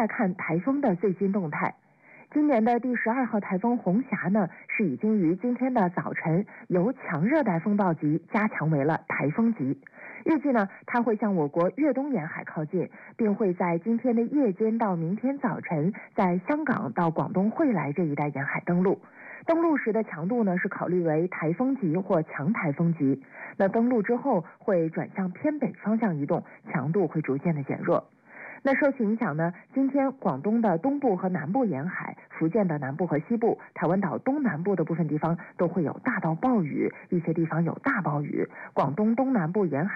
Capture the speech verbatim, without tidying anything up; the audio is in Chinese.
来看台风的最新动态。今年的第十二号台风红霞呢，是已经于今天的早晨由强热带风暴级加强为了台风级。预计呢，它会向我国粤东沿海靠近，并会在今天的夜间到明天早晨，在香港到广东惠来这一带沿海登陆。登陆时的强度呢，是考虑为台风级或强台风级。那登陆之后会转向偏北方向移动，强度会逐渐的减弱。那受其影响呢，今天广东的东部和南部沿海、福建的南部和西部、台湾岛东南部的部分地方都会有大到暴雨，一些地方有大暴雨。广东东南部沿海